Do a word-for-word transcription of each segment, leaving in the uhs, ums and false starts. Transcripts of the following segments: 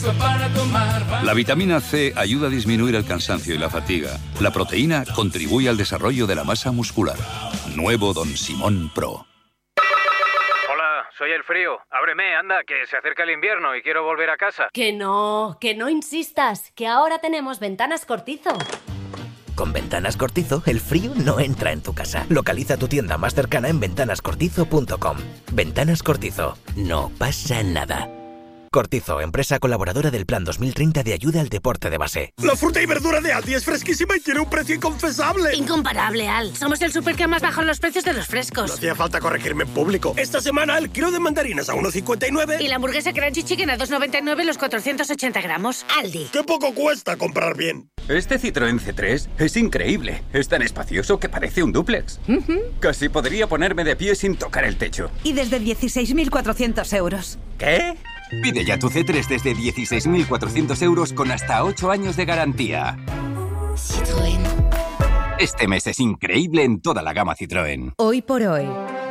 eso para tomar. La vitamina C ayuda a disminuir el cansancio y la fatiga. La proteína contribuye al desarrollo de la masa muscular. Nuevo Don Simón Pro. Hola, soy el frío. Ábreme, anda, que se acerca el invierno y quiero volver a casa. Que no, que no insistas, que ahora tenemos Ventanas Cortizo. Con Ventanas Cortizo, el frío no entra en tu casa. Localiza tu tienda más cercana en ventanas cortizo punto com. Ventanas Cortizo. No pasa nada. Cortizo, empresa colaboradora del Plan dos mil treinta de ayuda al deporte de base. La fruta y verdura de Aldi es fresquísima y tiene un precio inconfesable. Incomparable, Al. Somos el súper que más baja los precios de los frescos. No hacía falta corregirme en público. Esta semana el kilo de mandarinas a uno cincuenta y nueve. Y la hamburguesa Crunchy Chicken a dos noventa y nueve los cuatrocientos ochenta gramos. Aldi. ¡Qué poco cuesta comprar bien! Este Citroën C tres es increíble. Es tan espacioso que parece un dúplex. Uh-huh. Casi podría ponerme de pie sin tocar el techo. Y desde dieciséis mil cuatrocientos euros. ¿Qué? Pide ya tu C tres desde dieciséis mil cuatrocientos euros con hasta ocho años de garantía. Citroën. Este mes es increíble en toda la gama Citroën. Hoy por hoy,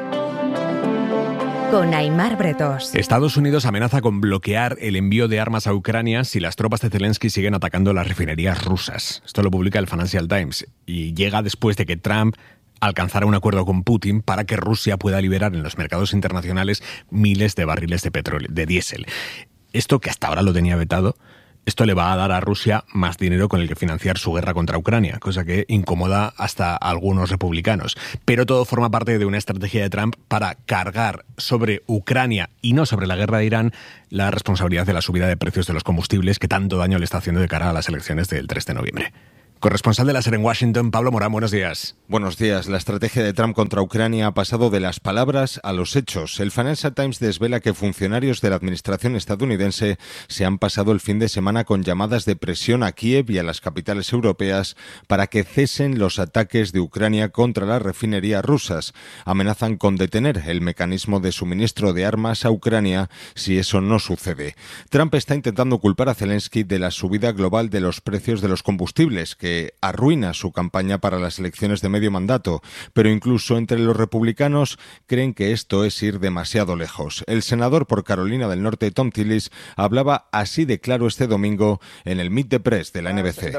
con Aimar Bretos. Estados Unidos amenaza con bloquear el envío de armas a Ucrania si las tropas de Zelensky siguen atacando las refinerías rusas. Esto lo publica el Financial Times y llega después de que Trump alcanzara un acuerdo con Putin para que Rusia pueda liberar en los mercados internacionales miles de barriles de petróleo, de diésel. Esto, que hasta ahora lo tenía vetado, esto le va a dar a Rusia más dinero con el que financiar su guerra contra Ucrania, cosa que incomoda hasta a algunos republicanos. Pero todo forma parte de una estrategia de Trump para cargar sobre Ucrania y no sobre la guerra de Irán la responsabilidad de la subida de precios de los combustibles que tanto daño le está haciendo de cara a las elecciones del tres de noviembre. Corresponsal de la SER en Washington, Pablo Morán, buenos días. Buenos días. La estrategia de Trump contra Ucrania ha pasado de las palabras a los hechos. El Financial Times desvela que funcionarios de la administración estadounidense se han pasado el fin de semana con llamadas de presión a Kiev y a las capitales europeas para que cesen los ataques de Ucrania contra las refinerías rusas. Amenazan con detener el mecanismo de suministro de armas a Ucrania si eso no sucede. Trump está intentando culpar a Zelensky de la subida global de los precios de los combustibles, que que arruina su campaña para las elecciones de medio mandato, pero incluso entre los republicanos creen que esto es ir demasiado lejos. El senador por Carolina del Norte, Thom Tillis, hablaba así de claro este domingo en el Meet the Press de la N B C.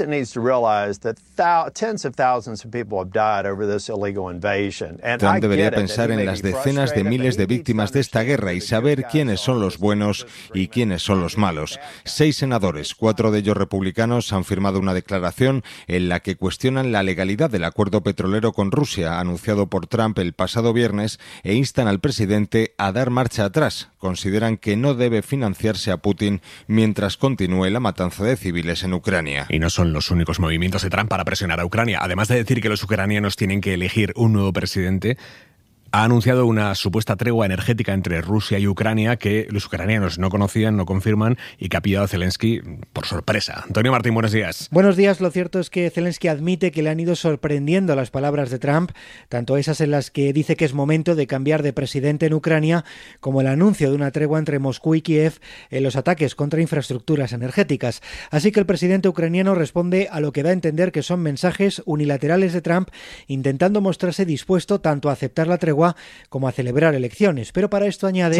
Trump debería pensar en las decenas de miles de víctimas de esta guerra y saber quiénes son los buenos y quiénes son los malos. Seis senadores, cuatro de ellos republicanos, han firmado una declaración en la que cuestionan la legalidad del acuerdo petrolero con Rusia, anunciado por Trump el pasado viernes, e instan al presidente a dar marcha atrás. Consideran que no debe financiarse a Putin mientras continúe la matanza de civiles en Ucrania. Y no son los únicos movimientos de Trump para presionar a Ucrania. Además de decir que los ucranianos tienen que elegir un nuevo presidente, ha anunciado una supuesta tregua energética entre Rusia y Ucrania que los ucranianos no conocían, no confirman y que ha pillado a Zelensky por sorpresa. Antonio Martín, buenos días. Buenos días. Lo cierto es que Zelensky admite que le han ido sorprendiendo las palabras de Trump, tanto esas en las que dice que es momento de cambiar de presidente en Ucrania, como el anuncio de una tregua entre Moscú y Kiev en los ataques contra infraestructuras energéticas. Así que el presidente ucraniano responde a lo que da a entender que son mensajes unilaterales de Trump, intentando mostrarse dispuesto tanto a aceptar la tregua como a celebrar elecciones, pero para esto añade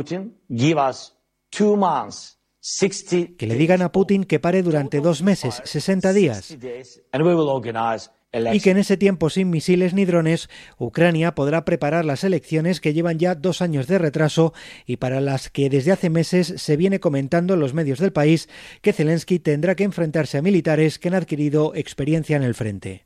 que le digan a Putin que pare durante dos meses, sesenta días, y que en ese tiempo, sin misiles ni drones, Ucrania podrá preparar las elecciones que llevan ya dos años de retraso y para las que desde hace meses se viene comentando en los medios del país que Zelensky tendrá que enfrentarse a militares que han adquirido experiencia en el frente.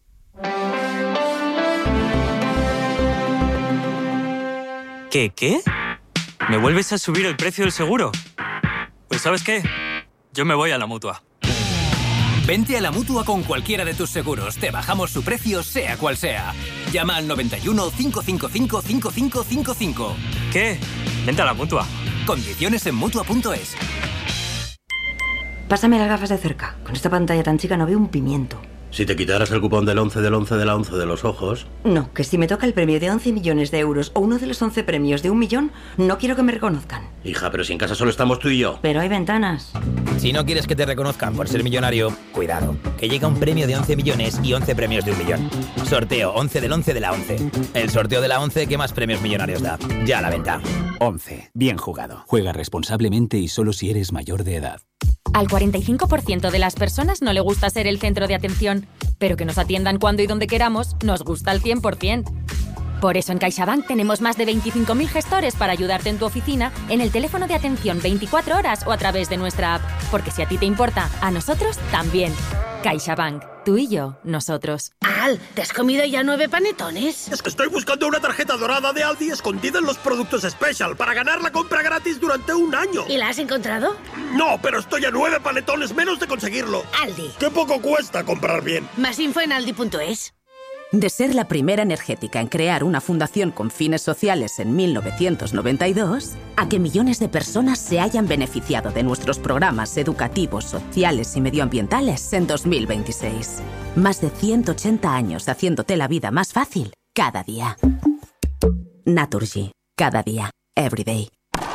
¿Qué, qué? ¿Me vuelves a subir el precio del seguro? Pues ¿sabes qué? Yo me voy a la Mutua. Vente a la Mutua con cualquiera de tus seguros. Te bajamos su precio, sea cual sea. Llama al noventa y uno, cinco cinco cinco, cinco cinco cinco cinco. ¿Qué? Vente a la Mutua. Condiciones en Mutua punto es. Pásame las gafas de cerca. Con esta pantalla tan chica no veo un pimiento. Si te quitaras el cupón del once del once de la once de los ojos... No, que si me toca el premio de once millones de euros o uno de los once premios de un millón, no quiero que me reconozcan. Hija, pero si en casa solo estamos tú y yo. Pero hay ventanas. Si no quieres que te reconozcan por ser millonario, cuidado, que llega un premio de once millones y once premios de un millón. Sorteo once del once de la once. El sorteo de la once que más premios millonarios da. Ya a la venta. once. Bien jugado. Juega responsablemente y solo si eres mayor de edad. Al cuarenta y cinco por ciento de las personas no le gusta ser el centro de atención, pero que nos atiendan cuando y donde queramos nos gusta al cien por ciento. Por eso en CaixaBank tenemos más de veinticinco mil gestores para ayudarte en tu oficina, en el teléfono de atención veinticuatro horas o a través de nuestra app. Porque si a ti te importa, a nosotros también. CaixaBank. Tú y yo, nosotros. Al, ¿te has comido ya nueve panetones? Es que estoy buscando una tarjeta dorada de Aldi escondida en los productos Special para ganar la compra gratis durante un año. ¿Y la has encontrado? No, pero estoy a nueve panetones menos de conseguirlo. Aldi. Qué poco cuesta comprar bien. Más info en aldi punto es. De ser la primera energética en crear una fundación con fines sociales en mil novecientos noventa y dos, a que millones de personas se hayan beneficiado de nuestros programas educativos, sociales y medioambientales en dos mil veintiséis. Más de ciento ochenta años haciéndote la vida más fácil cada día. Naturgy. Cada día. Every day.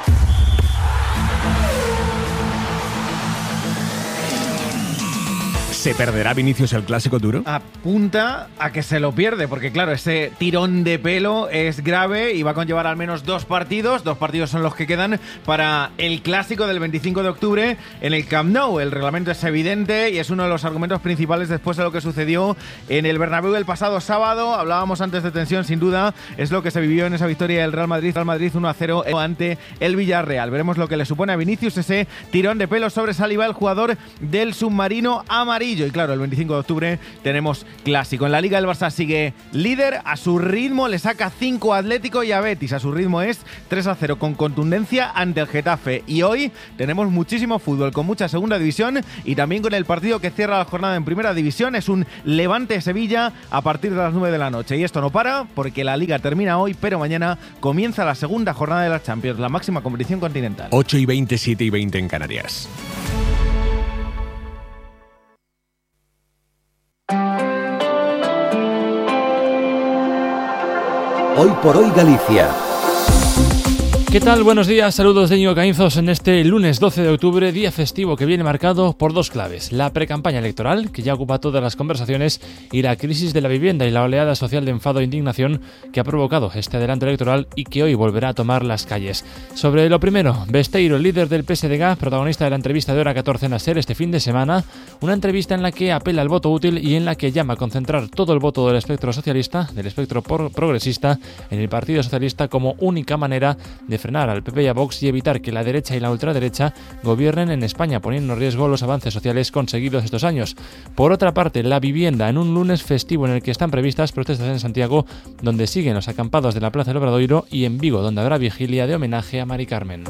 ¿Se perderá Vinicius el clásico duro? Apunta a que se lo pierde, porque claro, ese tirón de pelo es grave y va a conllevar al menos dos partidos. Dos partidos son los que quedan para el clásico del veinticinco de octubre en el Camp Nou. El reglamento es evidente y es uno de los argumentos principales después de lo que sucedió en el Bernabéu el pasado sábado. Hablábamos antes de tensión, sin duda, es lo que se vivió en esa victoria del Real Madrid. Real Madrid uno a cero ante el Villarreal. Veremos lo que le supone a Vinicius ese tirón de pelo sobre Saliba, el jugador del submarino amarillo. Y claro, el veinticinco de octubre tenemos clásico. En la Liga el Barça sigue líder, a su ritmo le saca cinco a Atlético y a Betis. A su ritmo es tres a cero con contundencia ante el Getafe. Y hoy tenemos muchísimo fútbol con mucha segunda división y también con el partido que cierra la jornada en primera división. Es un Levante-Sevilla a partir de las nueve de la noche. Y esto no para porque la Liga termina hoy, pero mañana comienza la segunda jornada de la Champions, la máxima competición continental. ocho y veinte, siete y veinte en Canarias. Hoy por hoy Galicia. ¿Qué tal? Buenos días, saludos de Íñigo Caínzos en este lunes doce de octubre, día festivo que viene marcado por dos claves: la precampaña electoral, que ya ocupa todas las conversaciones, y la crisis de la vivienda y la oleada social de enfado e indignación que ha provocado este adelanto electoral y que hoy volverá a tomar las calles. Sobre lo primero, Besteiro, el líder del P S D G, protagonista de la entrevista de Hora catorce en SER este fin de semana, una entrevista en la que apela al voto útil y en la que llama a concentrar todo el voto del espectro socialista, del espectro progresista, en el Partido Socialista como única manera de frenar al P P y a Vox y evitar que la derecha y la ultraderecha gobiernen en España, poniendo en riesgo los avances sociales conseguidos estos años. Por otra parte, la vivienda, en un lunes festivo en el que están previstas protestas en Santiago, donde siguen los acampados de la Plaza del Obradoiro, y en Vigo, donde habrá vigilia de homenaje a Mari Carmen.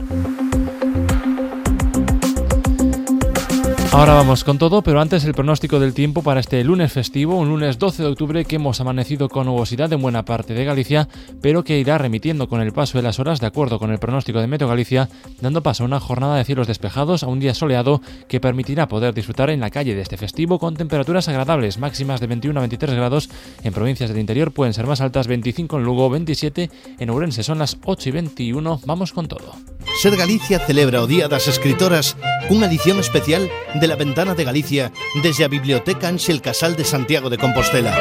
Ahora vamos con todo, pero antes el pronóstico del tiempo para este lunes festivo, un lunes doce de octubre que hemos amanecido con nubosidad en buena parte de Galicia, pero que irá remitiendo con el paso de las horas de acuerdo con el pronóstico de Meteo Galicia, dando paso a una jornada de cielos despejados, a un día soleado que permitirá poder disfrutar en la calle de este festivo con temperaturas agradables, máximas de veintiuno a veintitrés grados, en provincias del interior pueden ser más altas, veinticinco en Lugo, veintisiete en Ourense, son las ocho y veintiuno, vamos con todo. Ser Galicia celebra o Día das Escritoras cunha edición especial de La Ventana de Galicia desde a Biblioteca Ángel Casal de Santiago de Compostela.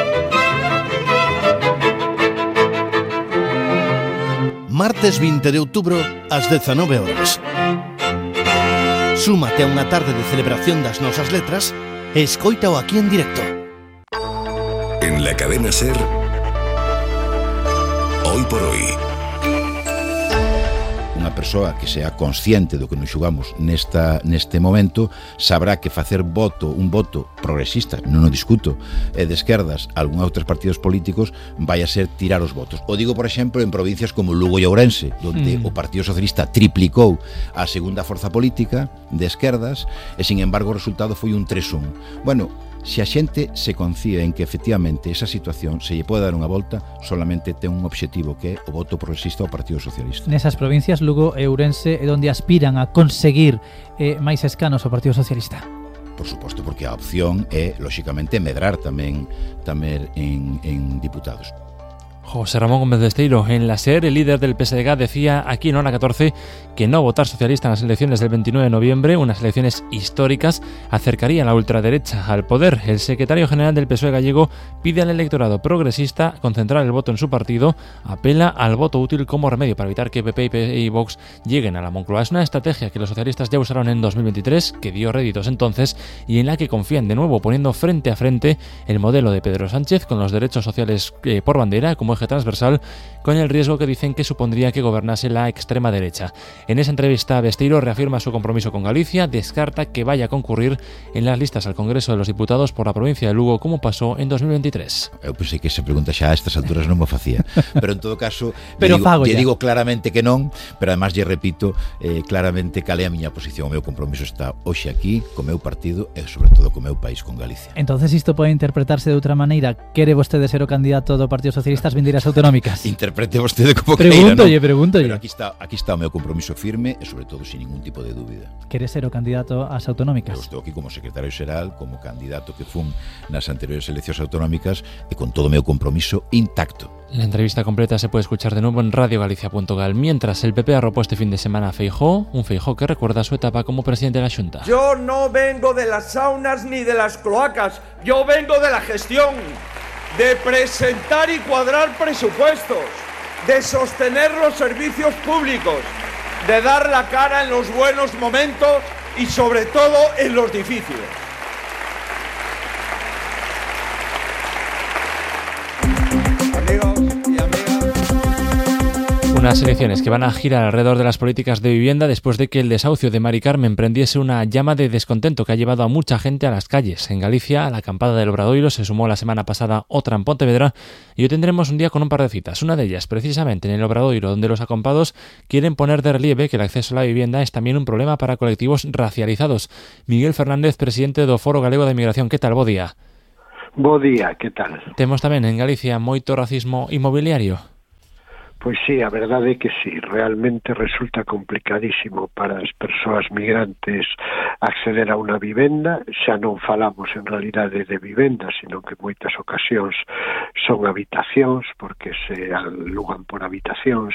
Martes veinte de outubro ás dezanove horas. Súmate a unha tarde de celebración das nosas letras e escoítao aquí en directo. En la cadena SER, Hoy por hoy. Unha persoa que sea consciente do que nos xugamos nesta, neste momento sabrá que facer voto, un voto progresista, non o discuto, e de esquerdas algún outros partidos políticos vai a ser tirar os votos. O digo, por exemplo, en provincias como Lugo e Ourense, onde mm. o Partido Socialista triplicou a segunda forza política de esquerdas e, sin embargo, o resultado foi un tres un. Bueno, se a xente se confía en que efectivamente esa situación se lle pode dar unha volta, solamente ten un obxectivo que é o voto progresista ao Partido Socialista. Nesas provincias, Lugo e Ourense é onde aspiran a conseguir eh, máis escanos ao Partido Socialista. Por suposto, porque a opción é, lóxicamente, medrar tamén tamén en, en diputados. José Ramón Gómez de Esteiro. En la SER, el líder del P S D G decía aquí en Hora catorce que no votar socialista en las elecciones del veintinueve de noviembre, unas elecciones históricas, acercaría a la ultraderecha al poder. El secretario general del P S O E gallego pide al electorado progresista concentrar el voto en su partido, apela al voto útil como remedio para evitar que P P y Vox lleguen a la Moncloa. Es una estrategia que los socialistas ya usaron en dos mil veintitrés, que dio réditos entonces y en la que confían de nuevo, poniendo frente a frente el modelo de Pedro Sánchez con los derechos sociales eh, por bandera como eje transversal, con el riesgo que dicen que supondría que gobernase la extrema derecha. En esa entrevista, Besteiro reafirma su compromiso con Galicia, descarta que vaya a concurrir en las listas al Congreso de los Diputados por la provincia de Lugo, como pasó en dos mil veintitrés. Eu pensei que esa pregunta xa a estas alturas non me facía, pero en todo caso pero lle digo, fago lle ya. digo claramente que non, pero además lle repito eh, claramente cal é a miña posición. O meu compromiso está hoxe aquí co meu partido e sobre todo co meu país, con Galicia. Entonces isto pode interpretarse de outra maneira. Quere vostede ser o candidato do Partido Socialista ás vindeiras autonómicas? Interprete vostede como Pregúntolle, queira, ¿no? pregúntolle. Pero aquí está, aquí está o meu compromiso firme e sobre todo sin ningún tipo de dúbida. Quere ser o candidato ás autonómicas? Eu estou aquí como secretario xeral, como candidato que fun nas anteriores eleccións autonómicas e con todo o meu compromiso intacto. La entrevista completa se puede escuchar de nuevo en radio galicia punto gal. Mientras, el P P arropó este fin de semana a Feijóo, un Feijóo que recuerda su etapa como presidente de la Xunta. Yo no vengo de las saunas ni de las cloacas, yo vengo de la gestión, de presentar y cuadrar presupuestos, de sostener los servicios públicos, de dar la cara en los buenos momentos y sobre todo en los difíciles. Unas elecciones que van a girar alrededor de las políticas de vivienda después de que el desahucio de Mari Carmen prendiese una llama de descontento que ha llevado a mucha gente a las calles. En Galicia, a la acampada del Obradoiro se sumó la semana pasada otra en Pontevedra y hoy tendremos un día con un par de citas. Una de ellas, precisamente en el Obradoiro, donde los acampados quieren poner de relieve que el acceso a la vivienda es también un problema para colectivos racializados. Miguel Fernández, presidente do Foro Galego de Migración. Que tal? Bo día. Bo día, que tal? Temos tamén en Galicia moito racismo inmobiliario. Pois sí, a verdade é que sí, realmente resulta complicadísimo para as persoas migrantes acceder a unha vivenda. Xa non falamos en realidade de vivenda, sino que moitas ocasións son habitacións, porque se alugan por habitacións,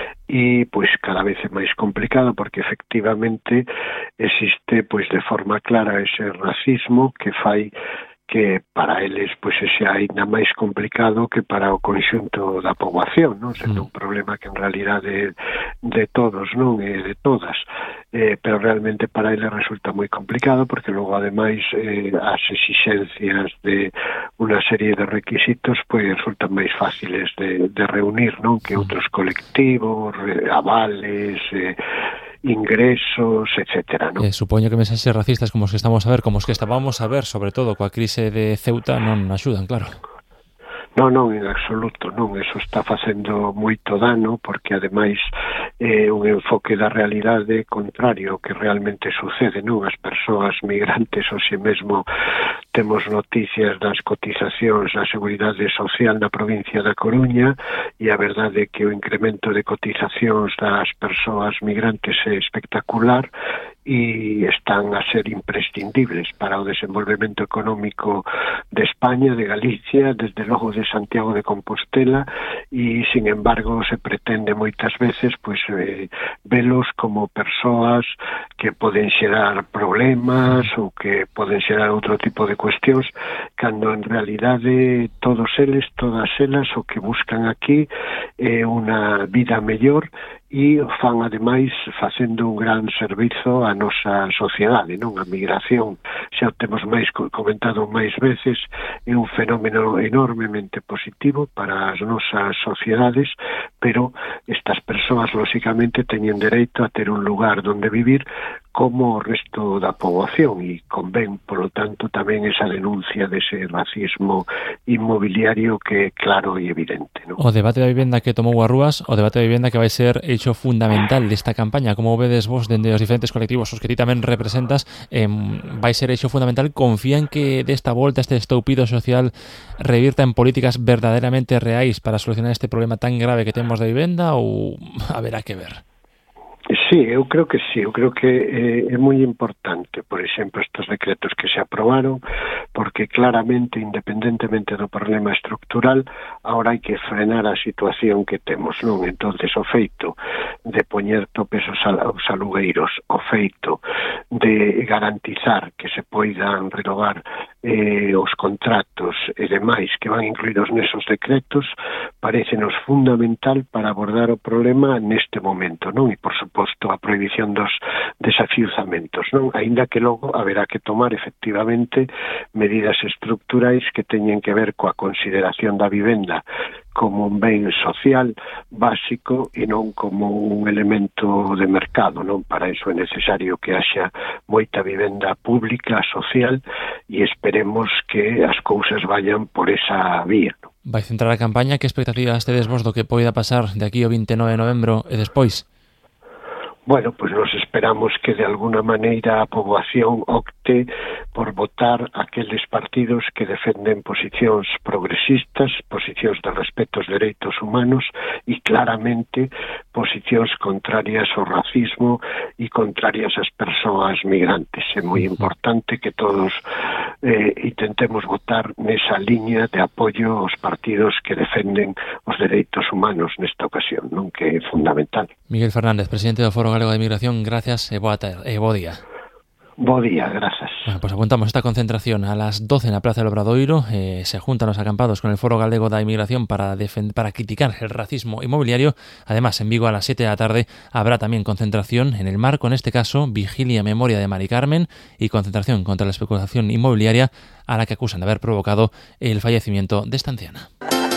e pois cada vez é máis complicado porque efectivamente existe pois de forma clara ese racismo que fai que para eles pois xa ainda máis complicado que para o conxunto da poboación, non? Sendo un problema que en realidade de todos, non? E de todas, eh, pero realmente para eles resulta moi complicado porque logo ademais eh, as exixencias de unha serie de requisitos pois resultan máis fáciles de, de reunir, non? Que outros colectivos, avales, eh, ingresos, etcétera, ¿no? Eh, supoño que mensaxes racistas como os que estamos a ver, como os que estábamos a ver, sobre todo coa crise de Ceuta, non axudan, claro. Non, non, en absoluto, non, eso está facendo moito dano porque ademais é eh, un enfoque da realidade contrario ao que realmente sucede, non? As persoas migrantes ou si mesmo temos noticias das cotizacións da Seguridade Social na provincia da Coruña e a verdade é que o incremento de cotizacións das persoas migrantes é espectacular e están a ser imprescindibles para o desenvolvemento económico de España, de Galicia, desde logo de Santiago de Compostela, e, sin embargo, se pretende moitas veces pois eh, velos como persoas que poden xerar problemas ou que poden xerar outro tipo de cuestións, cando en realidade todos eles, todas elas, o que buscan aquí é unha vida mellor e fan ademais facendo un gran servizo á nosa sociedade, non? A migración, xa o temos máis comentado máis veces, é un fenómeno enormemente positivo para as nosas sociedades, pero estas persoas lóxicamente teñen dereito a ter un lugar donde vivir como o resto da poboación e convén, polo tanto, tamén esa denuncia dese racismo inmobiliario que é claro e evidente, non? O debate da vivenda que tomou a Rúas, o debate da vivenda que vai ser eixo fundamental desta campaña, como vedes vos dende os diferentes colectivos os que ti tamén representas, eh, vai ser eixo fundamental. Confían que desta volta este estoupido social revirta en políticas verdadeiramente reais para solucionar este problema tan grave que temos de vivenda ou haberá que ver? Sí, eu creo que sí, eu creo que eh, é moi importante, por exemplo, estes decretos que se aprobaron, porque claramente, independentemente do problema estructural, ahora hai que frenar a situación que temos, non? Entonces, o feito de poñer topes aos, aos alugueiros, o feito de garantizar que se poidan renovar eh, os contratos e demais que van incluídos nesos decretos, parecenos fundamental para abordar o problema neste momento, non? E, por suposto, a prohibición dos desafiuzamentos, non? Aínda que logo haberá que tomar efectivamente medidas estructurais que teñen que ver coa consideración da vivenda como un ben social básico e non como un elemento de mercado, non? Para iso é necesario que haxa moita vivenda pública, social, e esperemos que as cousas vayan por esa vía, non? Vai centrar a campaña, que expectativas tedes vos do que poida pasar de aquí ao vinte e nove de novembro e despois? Bueno, pues nos esperamos que de alguna maneira a poboación opte por votar aqueles partidos que defenden posicións progresistas, posicións de respeto aos dereitos humanos e claramente posicións contrarias ao racismo e contrarias ás persoas migrantes. É moi importante que todos eh, intentemos votar nesa liña de apoio aos partidos que defenden os dereitos humanos nesta ocasión, non? Que é fundamental. Miguel Fernández, presidente do Foro Galego de Migración, gracias e boa tarde, e bo día. Bo día, gracias. Bueno, pues apuntamos esta concentración a las doce en la Plaza del Obradoiro. Eh, se juntan los acampados con el Foro Galego da Inmigración para, defend- para criticar el racismo inmobiliario. Además, en Vigo a las siete de la tarde habrá también concentración en el marco, en este caso, Vigilia Memoria de Mari Carmen y concentración contra la especulación inmobiliaria a la que acusan de haber provocado el fallecimiento de esta anciana.